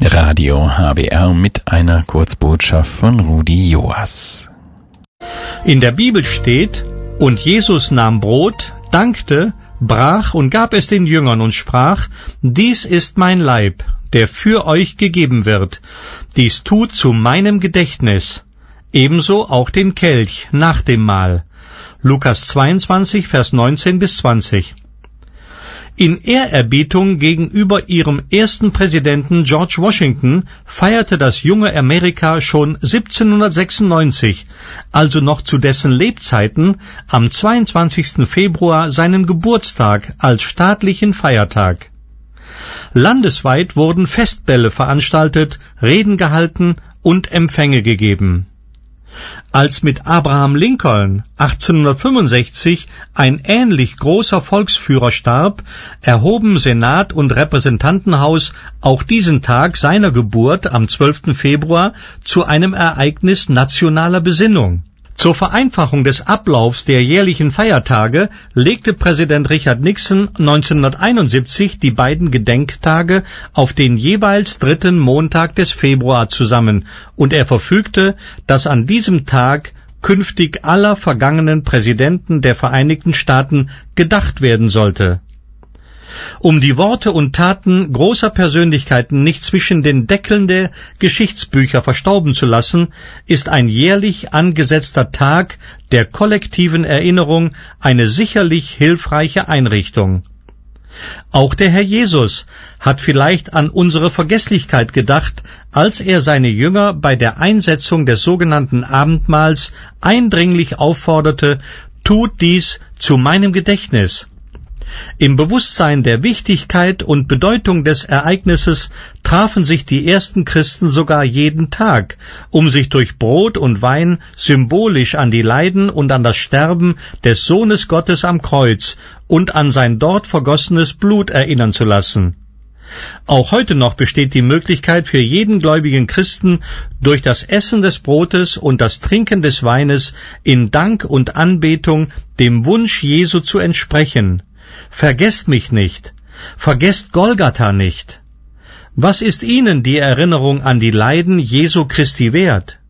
Radio HBR mit einer Kurzbotschaft von Rudi Joas. In der Bibel steht: Und Jesus nahm Brot, dankte, brach und gab es den Jüngern und sprach: Dies ist mein Leib, der für euch gegeben wird. Dies tut zu meinem Gedächtnis. Ebenso auch den Kelch nach dem Mahl. Lukas 22, Vers 19 bis 20. In Ehrerbietung gegenüber ihrem ersten Präsidenten George Washington feierte das junge Amerika schon 1796, also noch zu dessen Lebzeiten, am 22. Februar seinen Geburtstag als staatlichen Feiertag. Landesweit wurden Festbälle veranstaltet, Reden gehalten und Empfänge gegeben. Als mit Abraham Lincoln 1865 ein ähnlich großer Volksführer starb, erhoben Senat und Repräsentantenhaus auch diesen Tag seiner Geburt am 12. Februar zu einem Ereignis nationaler Besinnung. Zur Vereinfachung des Ablaufs der jährlichen Feiertage legte Präsident Richard Nixon 1971 die beiden Gedenktage auf den jeweils 3. Montag des Februar zusammen, und er verfügte, dass an diesem Tag künftig aller vergangenen Präsidenten der Vereinigten Staaten gedacht werden sollte. Um die Worte und Taten großer Persönlichkeiten nicht zwischen den Deckeln der Geschichtsbücher verstauben zu lassen, ist ein jährlich angesetzter Tag der kollektiven Erinnerung eine sicherlich hilfreiche Einrichtung. Auch der Herr Jesus hat vielleicht an unsere Vergesslichkeit gedacht, als er seine Jünger bei der Einsetzung des sogenannten Abendmahls eindringlich aufforderte: Tut dies zu meinem Gedächtnis. Im Bewusstsein der Wichtigkeit und Bedeutung des Ereignisses trafen sich die ersten Christen sogar jeden Tag, um sich durch Brot und Wein symbolisch an die Leiden und an das Sterben des Sohnes Gottes am Kreuz und an sein dort vergossenes Blut erinnern zu lassen. Auch heute noch besteht die Möglichkeit für jeden gläubigen Christen, durch das Essen des Brotes und das Trinken des Weines in Dank und Anbetung dem Wunsch Jesu zu entsprechen: Vergesst mich nicht, vergesst Golgatha nicht. Was ist Ihnen die Erinnerung an die Leiden Jesu Christi wert?